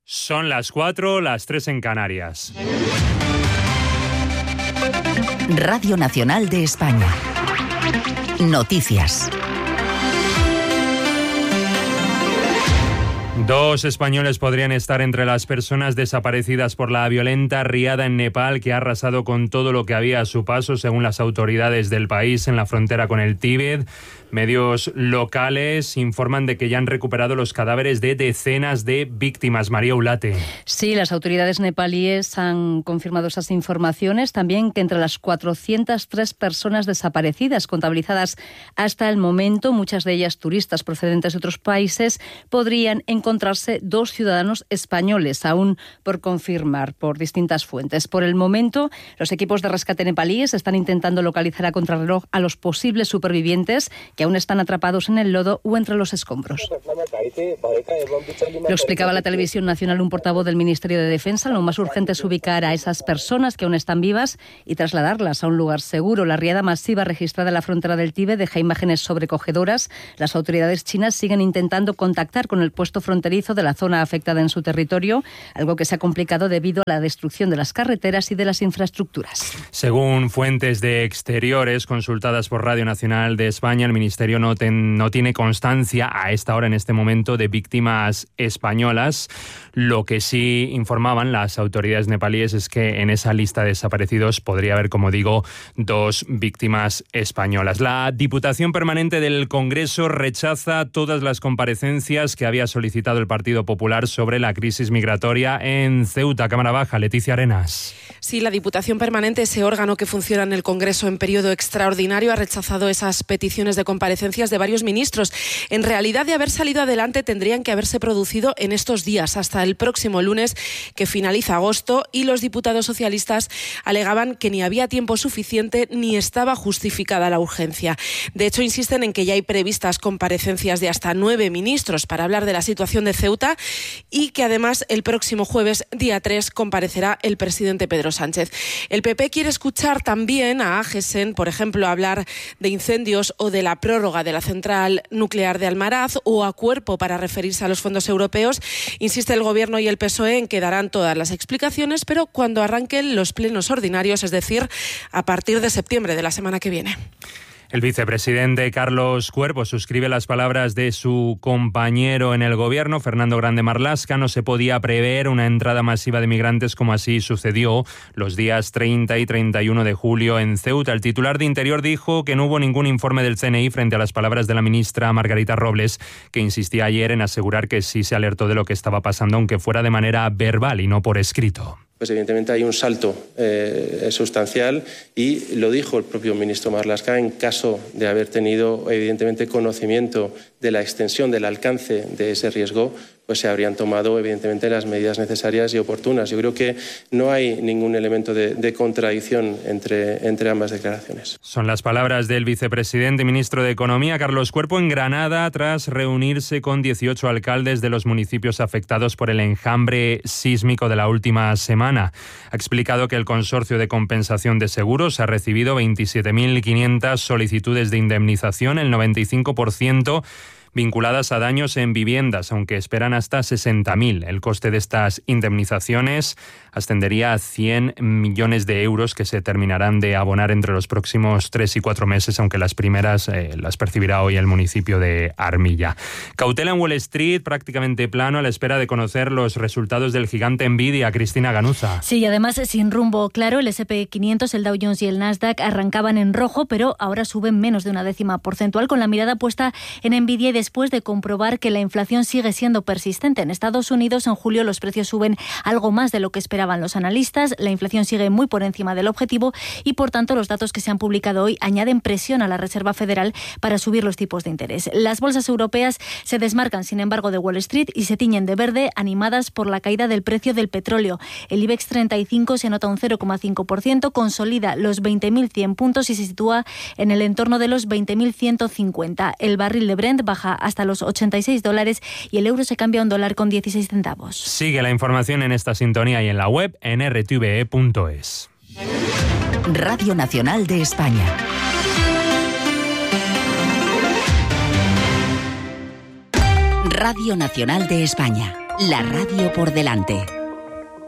Son las 4, las 3 en Canarias. Radio Nacional de España. Noticias. 2 españoles podrían estar entre las personas desaparecidas por la violenta riada en Nepal que ha arrasado con todo lo que había a su paso, según las autoridades del país en la frontera con el Tíbet. Medios locales informan de que ya han recuperado los cadáveres de decenas de víctimas. María Ulate. Sí, las autoridades nepalíes han confirmado esas informaciones. También que entre las 403 personas desaparecidas contabilizadas hasta el momento, muchas de ellas turistas procedentes de otros países, podrían encontrarse 2 ciudadanos españoles, aún por confirmar por distintas fuentes. Por el momento, los equipos de rescate nepalíes están intentando localizar a contrarreloj a los posibles supervivientes que aún están atrapados en el lodo o entre los escombros. Lo explicaba la televisión nacional un portavoz del Ministerio de Defensa. Lo más urgente es ubicar a esas personas que aún están vivas y trasladarlas a un lugar seguro. La riada masiva registrada en la frontera del Tíbet deja imágenes sobrecogedoras. Las autoridades chinas siguen intentando contactar con el puesto fronterizo de la zona afectada en su territorio, algo que se ha complicado debido a la destrucción de las carreteras y de las infraestructuras. Según fuentes de exteriores consultadas por Radio Nacional de España, el Ministerio no tiene constancia a esta hora, en este momento, de víctimas españolas. Lo que sí informaban las autoridades nepalíes es que en esa lista de desaparecidos podría haber, como digo, 2 víctimas españolas. La Diputación Permanente del Congreso rechaza todas las comparecencias que había solicitado el Partido Popular sobre la crisis migratoria en Ceuta. Cámara Baja, Leticia Arenas. Sí, la Diputación Permanente, ese órgano que funciona en el Congreso en periodo extraordinario, ha rechazado esas peticiones de comparecencias de varios ministros. En realidad, de haber salido adelante, tendrían que haberse producido en estos días, hasta el próximo lunes, que finaliza agosto, y los diputados socialistas alegaban que ni había tiempo suficiente ni estaba justificada la urgencia. De hecho, insisten en que ya hay previstas comparecencias de hasta 9 ministros para hablar de la situación de Ceuta y que además el próximo jueves, día 3, comparecerá el presidente Pedro Sánchez. El PP quiere escuchar también a AGESEN, por ejemplo, hablar de incendios o de la prórroga de la central nuclear de Almaraz, o a Cuerpo para referirse a los fondos europeos. Insiste el Gobierno y el PSOE en que darán todas las explicaciones, pero cuando arranquen los plenos ordinarios, es decir, a partir de septiembre de la semana que viene. El vicepresidente Carlos Cuerpo suscribe las palabras de su compañero en el Gobierno, Fernando Grande Marlaska. No se podía prever una entrada masiva de migrantes como así sucedió los días 30 y 31 de julio en Ceuta. El titular de Interior dijo que no hubo ningún informe del CNI frente a las palabras de la ministra Margarita Robles, que insistía ayer en asegurar que sí se alertó de lo que estaba pasando, aunque fuera de manera verbal y no por escrito. Pues evidentemente hay un salto sustancial, y lo dijo el propio ministro Marlaska: en caso de haber tenido evidentemente conocimiento de la extensión, del alcance de ese riesgo, pues se habrían tomado evidentemente las medidas necesarias y oportunas. Yo creo que no hay ningún elemento de contradicción entre ambas declaraciones. Son las palabras del vicepresidente y ministro de Economía, Carlos Cuerpo, en Granada, tras reunirse con 18 alcaldes de los municipios afectados por el enjambre sísmico de la última semana. Ha explicado que el Consorcio de Compensación de Seguros ha recibido 27.500 solicitudes de indemnización, el 95% vinculadas a daños en viviendas, aunque esperan hasta 60.000. El coste de estas indemnizaciones ascendería a 100 millones de euros que se terminarán de abonar entre los próximos 3 y 4 meses, aunque las primeras las percibirá hoy el municipio de Armilla. Cautela en Wall Street, prácticamente plano, a la espera de conocer los resultados del gigante Nvidia. Cristina Ganuza. Sí, y además sin rumbo claro, el S&P 500, el Dow Jones y el Nasdaq arrancaban en rojo, pero ahora suben menos de 0,1 porcentual, con la mirada puesta en Nvidia y después de comprobar que la inflación sigue siendo persistente. En Estados Unidos, en julio, los precios suben algo más de lo que esperaban los analistas. La inflación sigue muy por encima del objetivo y, por tanto, los datos que se han publicado hoy añaden presión a la Reserva Federal para subir los tipos de interés. Las bolsas europeas se desmarcan, sin embargo, de Wall Street y se tiñen de verde, animadas por la caída del precio del petróleo. El IBEX 35 se nota un 0,5%, consolida los 20.100 puntos y se sitúa en el entorno de los 20.150. El barril de Brent baja hasta los $86 y el euro se cambia a $1,16. Sigue la información en esta sintonía y en la web en rtve.es. Radio Nacional de España. Radio Nacional de España. La radio por delante.